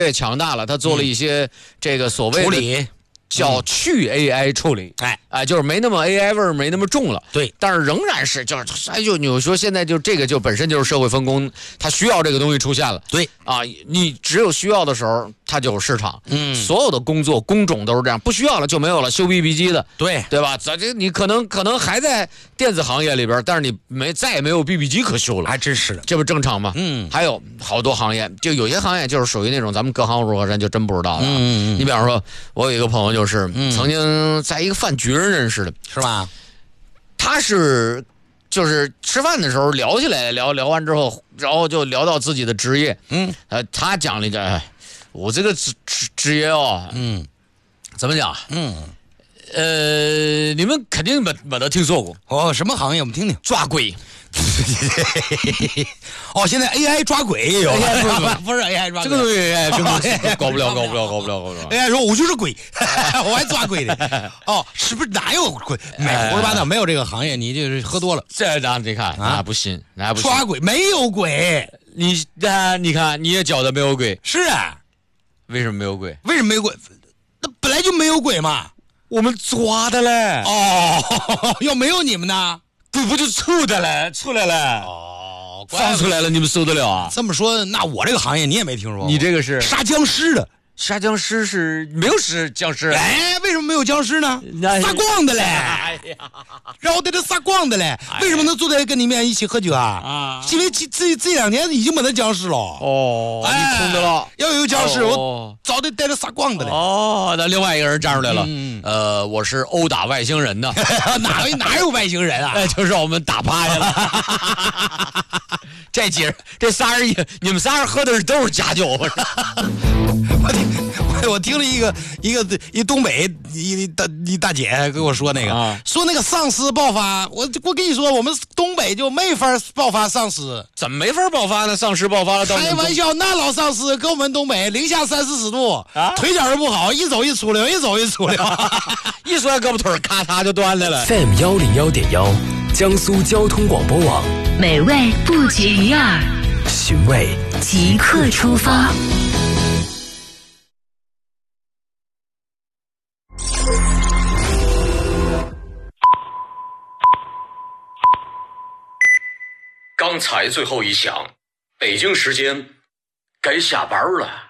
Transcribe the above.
越强大了，他做了一些这个所谓的叫去 AI 处理，就是没那么 AI 味儿，没那么重了。 对， 但是仍然是就你说现在就这个就本身就是社会分工，它需要这个东西出现了。 对啊，你只有需要的时候，它就有市场。所有的工作工种都是这样，不需要了就没有了。修 BB 机的，对吧？这你可能还在电子行业里边，但是你再也没有 BB 机可修了， 还真是的， 这不正常吗？还有好多行业，就有些行业就是属于那种咱们各行如何山就真不知道了。你比方说，我有一个朋友就是曾经在一个饭局上认识的， 是吧？ 他是就是吃饭的时候聊起来，聊完之后，然后就聊到自己的职业。他讲了一个，我这个职业哦，怎么讲？你们肯定没得听说过哦，什么行业？我们听听。 抓鬼。 哦，现在 AI 抓鬼也有，不是 AI 抓鬼， 这个东西 AI 根本搞不了。 AI 说我就是鬼，我还抓鬼呢。哦，是不是哪有鬼？胡说八道，没有这个行业，你就是喝多了。 这你看，那不信， 抓鬼没有鬼， 你看你也觉得没有鬼？ 是啊， 为什么没有鬼？ 为什么没有鬼？那本来就没有鬼嘛， 我们抓的嘞。 哦，要没有你们呢？ 鬼不就出来了？哦，放出来了，你们受得了啊？ 这么说，那我这个行业你也没听说过？ 你这个是杀僵尸的， 杀僵尸是没有僵尸？ 哎，为什么没有僵尸呢？撒光的嘞！哎呀，然后在这撒光的嘞，为什么能坐在跟你们一起喝酒啊？因为这2年已经没得僵尸了。 哦，你空的了。 要有僵尸，我早得带着撒光的嘞。 哦，那另外一个人站出来了。我是殴打外星人的。 哪有外星人啊？ 就是我们打趴下了。这仨人，你们仨人喝的都是假酒。 我听了一东北一大姐跟我说那个，说那个丧尸爆发，我跟你说，我们东北就没法爆发丧尸。 怎么没法爆发呢？丧尸爆发了， 开玩笑，那老丧尸跟我们东北零下30-40度，腿脚都不好，一走一出溜，一走一出溜， 一摔胳膊腿咔嚓就断了。 FM 101.1，江苏交通广播网， 美味不绝于耳， 寻味即刻出发。 刚才最后一响，北京时间该下班了。